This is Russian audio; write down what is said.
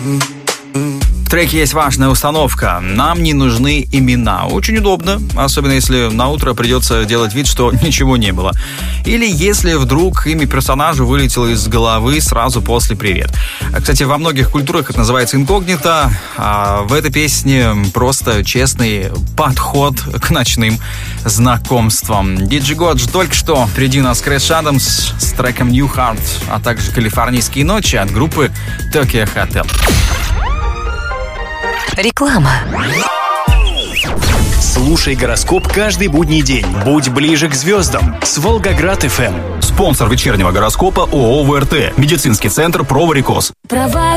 В треке есть важная установка. Нам не нужны имена. Очень удобно, особенно если на утро придется делать вид, что ничего не было. Или если вдруг имя персонажа вылетело из головы сразу после «Привет». Кстати, во многих культурах это называется инкогнито, а в этой песне просто честный подход к ночным знакомствам. Диджей Годж только что. Впереди у нас Крэш Адамс с треком New Heart, а также «Калифорнийские ночи» от группы Tokyo Hotel. Реклама. Слушай гороскоп каждый будний день. Будь ближе к звездам с Волгоград ФМ. Спонсор вечернего гороскопа ООО ВРТ. Медицинский центр «Про Варикоз».